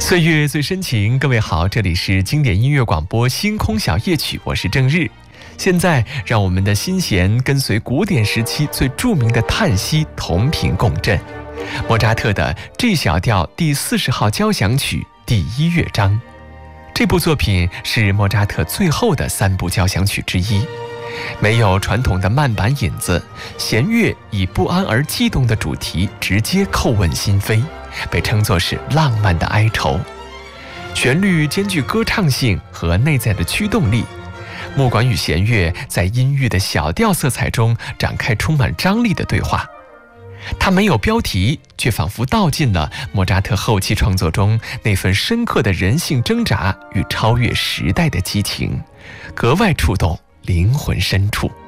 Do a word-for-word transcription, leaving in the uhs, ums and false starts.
岁月最深情，各位好，这里是经典音乐广播星空小夜曲，我是郑日。现在让我们的心弦跟随古典时期最著名的叹息同频共振。莫扎特的 G 小调第四十号交响曲第一乐章，这部作品是莫扎特最后的三部交响曲之一，没有传统的慢板引子，弦乐以不安而激动的主题直接叩问心扉，被称作是浪漫的哀愁。旋律兼具歌唱性和内在的驱动力，木管与弦乐在阴郁的小调色彩中展开充满张力的对话。它没有标题，却仿佛道尽了莫扎特后期创作中那份深刻的人性挣扎与超越时代的激情，格外触动灵魂深处。